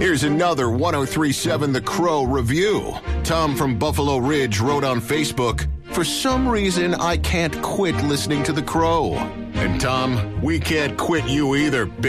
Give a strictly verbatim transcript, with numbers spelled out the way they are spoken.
Here's another one oh three point seven The Crow review. Tom from Buffalo Ridge wrote on Facebook, "For some reason, I can't quit listening to The Crow." And Tom, we can't quit you either,